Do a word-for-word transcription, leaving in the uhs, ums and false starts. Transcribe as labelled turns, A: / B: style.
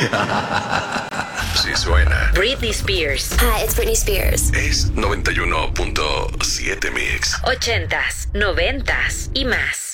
A: Sí suena.
B: Britney Spears.
C: Hi, it's Britney Spears.
A: Es noventa y uno punto siete Mix.
B: Ochentas, noventas y más.